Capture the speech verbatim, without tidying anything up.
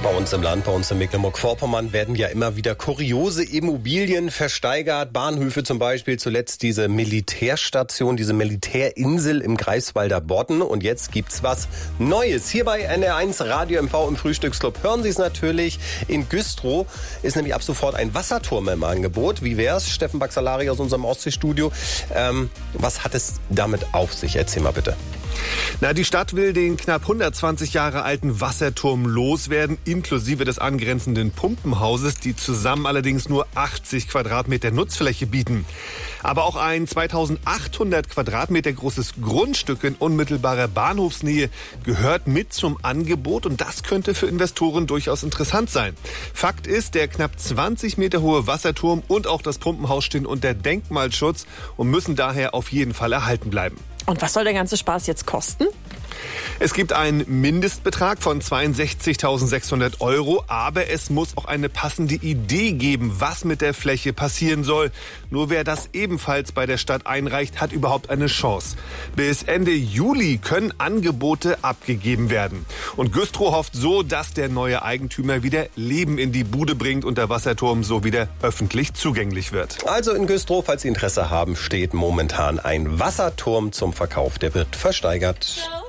Bei uns im Land, bei uns in Mecklenburg-Vorpommern werden ja immer wieder kuriose Immobilien versteigert. Bahnhöfe zum Beispiel, zuletzt diese Militärstation, diese Militärinsel im Greifswalder Bodden. Und jetzt gibt's was Neues. Hier bei N R eins Radio M V im Frühstücksclub hören Sie es natürlich. In Güstrow ist nämlich ab sofort ein Wasserturm im Angebot. Wie wär's? Steffen Baxalari aus unserem Ostseestudio. Ähm, was hat es damit auf sich? Erzähl mal bitte. Na, die Stadt will den knapp hundertzwanzig Jahre alten Wasserturm loswerden, inklusive des angrenzenden Pumpenhauses, die zusammen allerdings nur achtzig Quadratmeter Nutzfläche bieten. Aber auch ein zweitausendachthundert Quadratmeter großes Grundstück in unmittelbarer Bahnhofsnähe gehört mit zum Angebot und das könnte für Investoren durchaus interessant sein. Fakt ist, der knapp zwanzig Meter hohe Wasserturm und auch das Pumpenhaus stehen unter Denkmalschutz und müssen daher auf jeden Fall erhalten bleiben. Und was soll der ganze Spaß jetzt kosten? Es gibt einen Mindestbetrag von zweiundsechzigtausendsechshundert Euro, aber es muss auch eine passende Idee geben, was mit der Fläche passieren soll. Nur wer das ebenfalls bei der Stadt einreicht, hat überhaupt eine Chance. Bis Ende Juli können Angebote abgegeben werden. Und Güstrow hofft so, dass der neue Eigentümer wieder Leben in die Bude bringt und der Wasserturm so wieder öffentlich zugänglich wird. Also in Güstrow, falls Sie Interesse haben, steht momentan ein Wasserturm zum Verkauf. Der wird versteigert.